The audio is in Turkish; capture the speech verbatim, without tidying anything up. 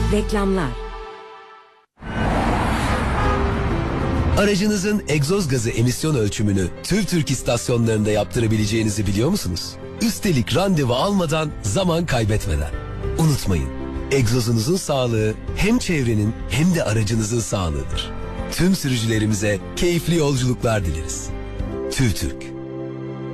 Reklamlar. Aracınızın egzoz gazı emisyon ölçümünü TÜVTÜRK istasyonlarında yaptırabileceğinizi biliyor musunuz? Üstelik randevu almadan, zaman kaybetmeden. Unutmayın, egzozunuzun sağlığı hem çevrenin hem de aracınızın sağlığıdır. Tüm sürücülerimize keyifli yolculuklar dileriz. TÜVTÜRK.